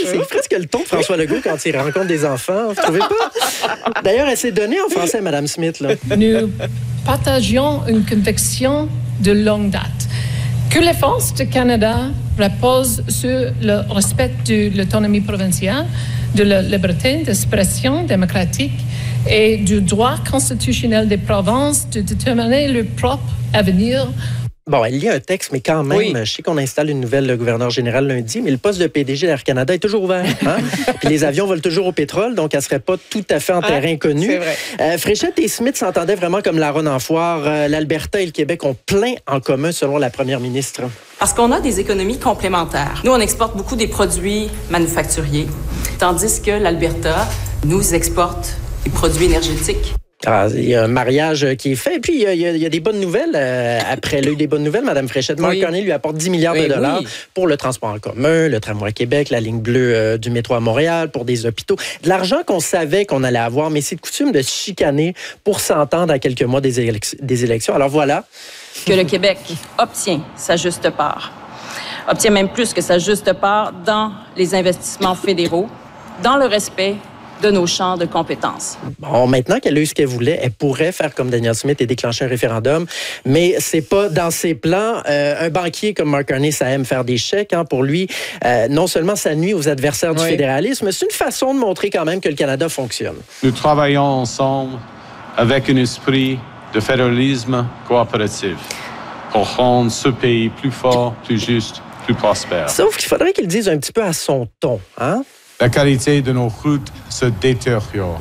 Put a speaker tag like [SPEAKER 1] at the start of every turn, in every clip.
[SPEAKER 1] c'est presque le ton de François Legault quand il rencontre des enfants. Vous trouvez pas? D'ailleurs, elle s'est donnée en français, Mme Smith. Là.
[SPEAKER 2] Nous partageons une conviction de longue date que les forces du Canada reposent sur le respect de l'autonomie provinciale, de la liberté d'expression démocratique et du droit constitutionnel des provinces de déterminer leur propre avenir.
[SPEAKER 1] Bon, elle lit un texte, mais quand même, je sais qu'on installe une nouvelle gouverneur général lundi, mais le poste de PDG d'Air Canada est toujours ouvert. Hein? Puis les avions volent toujours au pétrole, donc elle ne serait pas tout à fait en terrain connu.
[SPEAKER 3] C'est vrai.
[SPEAKER 1] Fréchette et Smith s'entendaient vraiment comme la ronde en foire. L'Alberta et le Québec ont plein en commun, selon la première ministre.
[SPEAKER 4] Parce qu'on a des économies complémentaires. Nous, on exporte beaucoup des produits manufacturiers, tandis que l'Alberta nous exporte des produits énergétiques.
[SPEAKER 1] Ah, il y a un mariage qui est fait. Et puis, il y a des bonnes nouvelles. Après, elle a eu des bonnes nouvelles, Mme Fréchette. Mark Carney lui apporte 10 milliards de dollars pour le transport en commun, le tramway à Québec, la ligne bleue du métro à Montréal, pour des hôpitaux. De l'argent qu'on savait qu'on allait avoir, mais c'est de coutume de se chicaner pour s'entendre à quelques mois des élections. Alors voilà.
[SPEAKER 4] Que le Québec obtient sa juste part. Obtient même plus que sa juste part dans les investissements fédéraux, dans le respect de nos champs de compétences.
[SPEAKER 1] Bon, maintenant qu'elle a eu ce qu'elle voulait, elle pourrait faire comme Danielle Smith et déclencher un référendum, mais c'est pas dans ses plans. Un banquier comme Mark Carney, ça aime faire des chèques. Hein, pour lui, non seulement ça nuit aux adversaires du fédéralisme, c'est une façon de montrer quand même que le Canada fonctionne.
[SPEAKER 5] Nous travaillons ensemble avec un esprit de fédéralisme coopératif pour rendre ce pays plus fort, plus juste, plus prospère.
[SPEAKER 1] Sauf qu'il faudrait qu'il le dise un petit peu à son ton, hein?
[SPEAKER 5] La qualité de nos routes se détériore.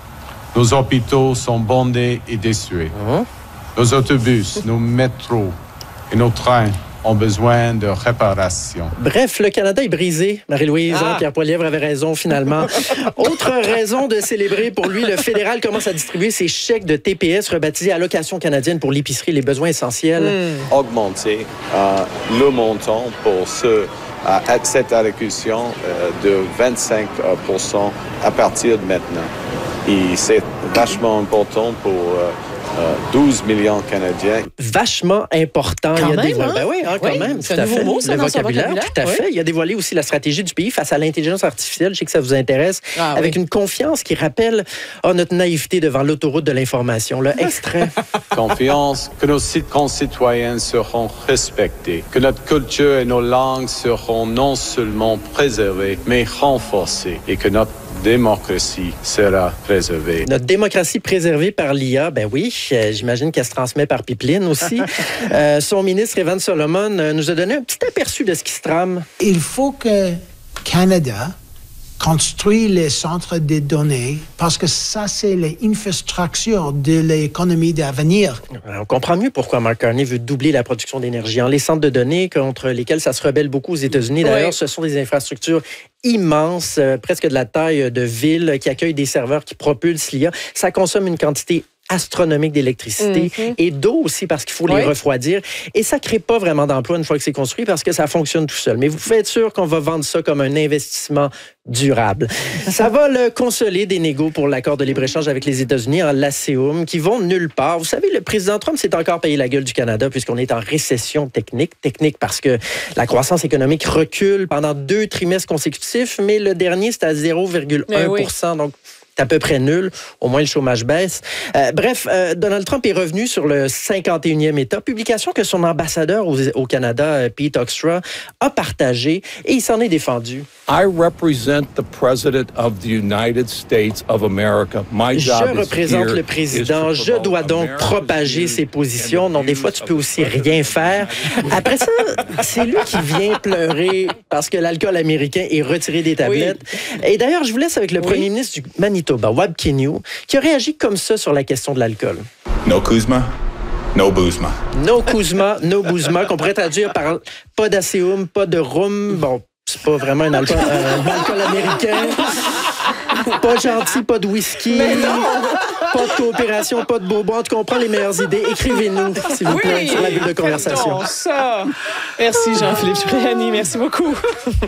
[SPEAKER 5] Nos hôpitaux sont bondés et désuets. Nos autobus, nos métros et nos trains ont besoin de réparation.
[SPEAKER 1] Bref, le Canada est brisé. Marie-Louise, Pierre Poilievre avait raison finalement. Autre raison de célébrer pour lui, le fédéral commence à distribuer ses chèques de TPS rebaptisés Allocation canadienne pour l'épicerie et les besoins essentiels.
[SPEAKER 6] Augmenter le montant pour cette allocation de 25% à partir de maintenant. Et c'est vachement important pour 12 millions de Canadiens.
[SPEAKER 1] Vachement important.
[SPEAKER 3] Quand
[SPEAKER 1] il y a
[SPEAKER 3] même,
[SPEAKER 1] dévoilé,
[SPEAKER 3] hein?
[SPEAKER 1] Ben oui, hein, quand même.
[SPEAKER 3] C'est un nouveau mot, ça,
[SPEAKER 1] le
[SPEAKER 3] dans son
[SPEAKER 1] vocabulaire, tout à fait. Il a dévoilé aussi la stratégie du pays face à l'intelligence artificielle. Je sais que ça vous intéresse. Avec une confiance qui rappelle notre naïveté devant l'autoroute de l'information. Là, extrait.
[SPEAKER 5] Confiance que nos concitoyens seront respectés, que notre culture et nos langues seront non seulement préservées, mais renforcées, et que notre démocratie sera préservée.
[SPEAKER 1] Notre démocratie préservée par l'IA, ben oui, j'imagine qu'elle se transmet par pipeline aussi. Son ministre, Evan Solomon, nous a donné un petit aperçu de ce qui se trame.
[SPEAKER 7] Il faut que Canada construise les centres de données parce que ça, c'est l'infrastructure de l'économie d'avenir.
[SPEAKER 1] On comprend mieux pourquoi Mark Carney veut doubler la production d'énergie. Les centres de données contre lesquels ça se rebelle beaucoup aux États-Unis, d'ailleurs, ce sont des infrastructures immenses, presque de la taille de villes, qui accueillent des serveurs qui propulsent l'IA. Ça consomme une quantité astronomique d'électricité et d'eau aussi parce qu'il faut les refroidir. Et ça ne crée pas vraiment d'emploi une fois que c'est construit parce que ça fonctionne tout seul. Mais vous pouvez être sûr qu'on va vendre ça comme un investissement durable. Ça va le consoler des négos pour l'accord de libre-échange avec les États-Unis en l'ASEUM qui vont nulle part. Vous savez, le président Trump s'est encore payé la gueule du Canada puisqu'on est en récession technique. Technique parce que la croissance économique recule pendant 2 trimestres consécutifs, mais le dernier, c'est à 0,1 %. Donc, c'est à peu près nul. Au moins, le chômage baisse. Bref, Donald Trump est revenu sur le 51e État, publication que son ambassadeur au Canada, Pete Hoekstra, a partagée et il s'en est défendu.
[SPEAKER 8] I represent the President of the United States of America. My job
[SPEAKER 1] Je représente le président. Je dois donc propager ses positions. Non, des fois, tu peux aussi rien faire. Après ça, c'est lui qui vient pleurer parce que l'alcool américain est retiré des tablettes. Et d'ailleurs, je vous laisse avec le premier ministre du Manitoba, Wab Kinew, qui a réagi comme ça sur la question de l'alcool.
[SPEAKER 9] No Kuzma, no boozma.
[SPEAKER 1] No Kuzma, no boozma, qu'on pourrait traduire par pas d'ASEUM, pas de rhum. Bon, c'est pas vraiment un alcool américain. Pas gentil, pas de whisky. Pas de coopération, pas de bobo. En tout cas, on prend les meilleures idées. Écrivez-nous, s'il vous plaît, sur la bulle de conversation.
[SPEAKER 3] Ça. Merci Jean-Philippe Cipriani, merci beaucoup.